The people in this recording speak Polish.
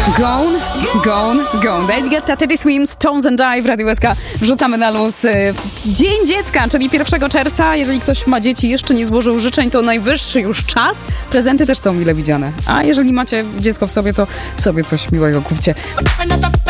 Gone. David Guetta, Teddy Swims, Tones and I w Radio SK. Wrzucamy na luz Dzień Dziecka, czyli 1 czerwca. Jeżeli ktoś ma dzieci, jeszcze nie złożył życzeń, to najwyższy już czas. Prezenty też są mile widziane. A jeżeli macie dziecko w sobie, to sobie coś miłego kupcie.